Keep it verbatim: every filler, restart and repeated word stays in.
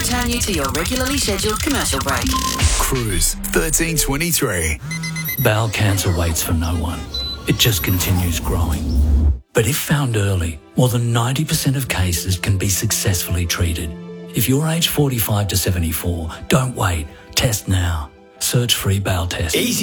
return you to your regularly scheduled commercial break. Cruise thirteen twenty-three. Bowel cancer waits for no one. It just continues growing. But if found early, more than ninety percent of cases can be successfully treated. If you're aged forty-five to seventy-four, don't wait. Test now. Search free bowel test. Easy